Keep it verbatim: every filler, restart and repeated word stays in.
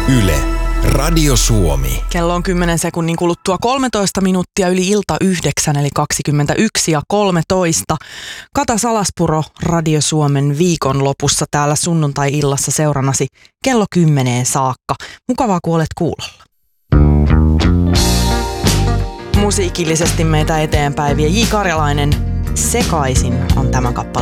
Yle, Radio Suomi. Kello on kymmenen sekunnin kuluttua kolmetoista minuuttia yli ilta yhdeksän, eli kaksikymmentäyksi ja kolmetoista. Kata Salaspuro Radio Suomen viikonlopussa täällä sunnuntai-illassa seurannasi kello kymmeneen saakka. Mukavaa, kun olet kuulolla. Musiikillisesti meitä eteenpäin vie J. Karjalainen. Sekaisin on tämä kappale